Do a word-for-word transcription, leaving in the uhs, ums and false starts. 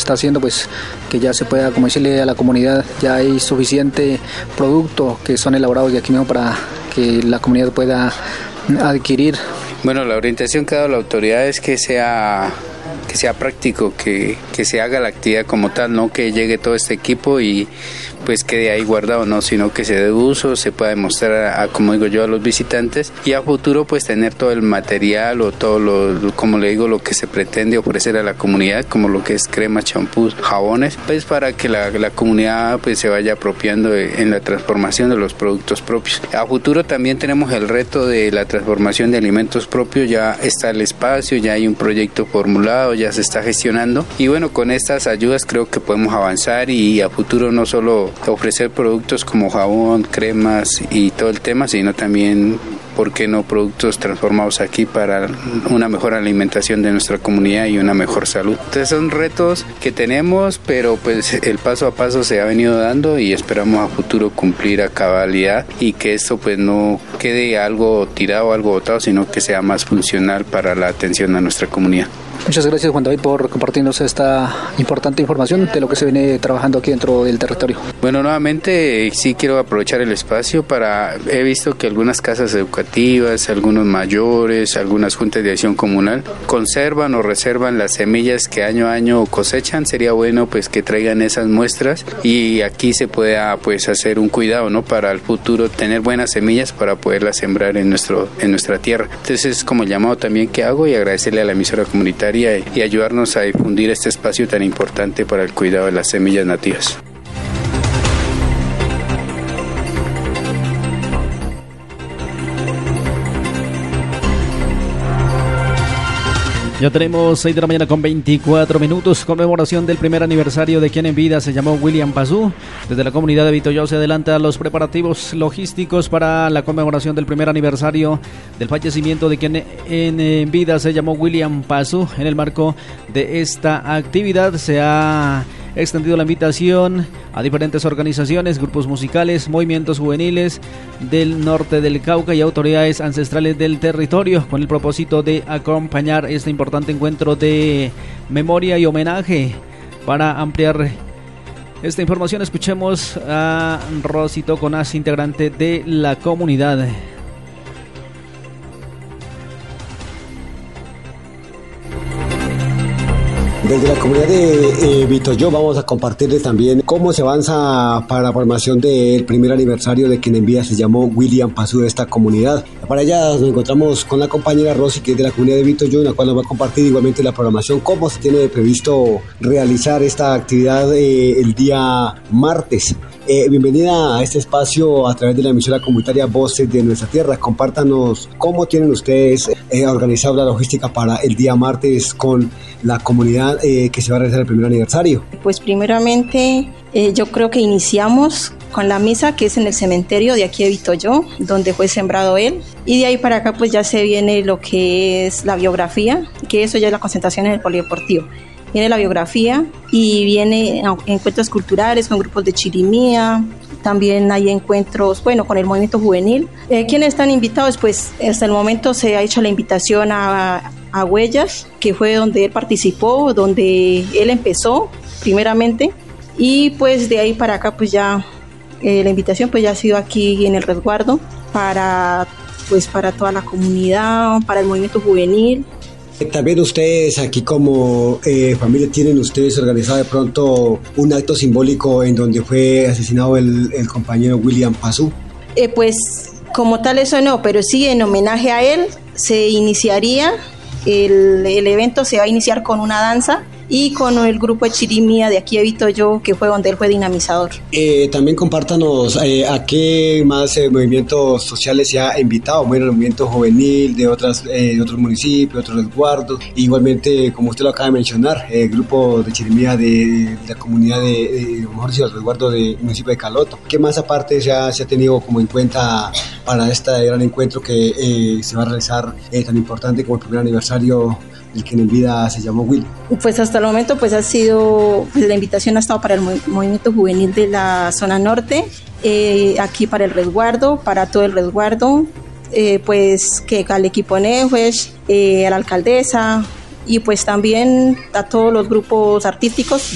está haciendo, pues que ya se pueda, como decirle a la comunidad, ya hay suficiente producto que son elaborados de aquí mismo para que la comunidad pueda adquirir. Bueno, la orientación que ha dado la autoridad es que sea que sea práctico, que, que se haga la actividad como tal, no que llegue todo este equipo y pues quede ahí guardado, no, sino que se dé uso, se pueda demostrar a, a, como digo yo, a los visitantes y a futuro pues tener todo el material o todo lo, como le digo, lo que se pretende ofrecer a la comunidad, como lo que es cremas, champús, jabones, pues para que la, la comunidad pues se vaya apropiando de, en la transformación de los productos propios. A futuro también tenemos el reto de la transformación de alimentos propios, ya está el espacio, ya hay un proyecto formulado, ya se está gestionando y bueno, con estas ayudas creo que podemos avanzar y a futuro no solo ofrecer productos como jabón, cremas y todo el tema, sino también, ¿por qué no?, productos transformados aquí para una mejor alimentación de nuestra comunidad y una mejor salud. Entonces son retos que tenemos, pero pues el paso a paso se ha venido dando y esperamos a futuro cumplir a cabalidad y que esto pues no quede algo tirado, algo botado, sino que sea más funcional para la atención a nuestra comunidad. Muchas gracias, Juan David, por compartirnos esta importante información de lo que se viene trabajando aquí dentro del territorio. Bueno, nuevamente sí quiero aprovechar el espacio para, he visto que algunas casas educativas, algunos mayores, algunas juntas de acción comunal conservan o reservan las semillas que año a año cosechan. Sería bueno pues que traigan esas muestras y aquí se pueda pues hacer un cuidado, ¿no?, para el futuro tener buenas semillas para poderlas sembrar en nuestro en nuestra tierra. Entonces es como el llamado también que hago y agradecerle a la emisora comunitaria y ayudarnos a difundir este espacio tan importante para el cuidado de las semillas nativas. Ya tenemos seis de la mañana con veinticuatro minutos, conmemoración del primer aniversario de quien en vida se llamó William Pazú. Desde la comunidad de Vitolló se adelantan los preparativos logísticos para la conmemoración del primer aniversario del fallecimiento de quien en, en vida se llamó William Pazú. En el marco de esta actividad se ha extendido la invitación a diferentes organizaciones, grupos musicales, movimientos juveniles del norte del Cauca y autoridades ancestrales del territorio con el propósito de acompañar este importante encuentro de memoria y homenaje. Para ampliar esta información escuchemos a Rosito Conas, integrante de la comunidad. Desde la comunidad de eh, Vitolló vamos a compartirles también cómo se avanza para la formación del primer aniversario de quien en vida se llamó William Pazú de esta comunidad. Para allá nos encontramos con la compañera Rosy, que es de la comunidad de Vitolló, en la cual nos va a compartir igualmente la programación, cómo se tiene previsto realizar esta actividad eh, el día martes. Eh, bienvenida a este espacio a través de la emisora comunitaria Voces de Nuestra Tierra. Compártanos cómo tienen ustedes eh, organizado la logística para el día martes con la comunidad eh, que se va a realizar el primer aniversario. Pues primeramente eh, yo creo que iniciamos con la misa, que es en el cementerio de aquí de Vitolló, donde fue sembrado él, y de ahí para acá pues ya se viene lo que es la biografía, que eso ya es la concentración en el polideportivo. Viene la biografía y viene encuentros culturales con grupos de chirimía, también hay encuentros, bueno, con el movimiento juvenil. Eh, ¿Quiénes están invitados? Pues hasta el momento se ha hecho la invitación a, a Huellas, que fue donde él participó, donde él empezó primeramente, y pues de ahí para acá pues ya eh, la invitación pues ya ha sido aquí en el resguardo para, pues, para toda la comunidad, para el movimiento juvenil. También ustedes aquí como eh, familia tienen ustedes organizado de pronto un acto simbólico en donde fue asesinado el, el compañero William Pazú. Eh, pues como tal eso no, pero sí en homenaje a él se iniciaría, el, el evento se va a iniciar con una danza y con el grupo de chirimía de aquí de Vitolló, que fue donde él fue dinamizador. Eh, también compártanos eh, a qué más eh, movimientos sociales se ha invitado, bueno, el movimiento juvenil de, otras, eh, de otros municipios, otros resguardos, igualmente como usted lo acaba de mencionar, el grupo de chirimía de, de la comunidad de, de mejor dicho, el resguardo del municipio de Caloto. ¿Qué más aparte se ha, se ha tenido como en cuenta para este gran encuentro que eh, se va a realizar eh, tan importante como el primer aniversario el que en vida se llamó Will? Pues hasta el momento pues ha sido, pues la invitación ha estado para el movimiento juvenil de la zona norte, eh, aquí para el resguardo, para todo el resguardo, eh, pues que al equipo Nehues, eh, a la alcaldesa y pues también a todos los grupos artísticos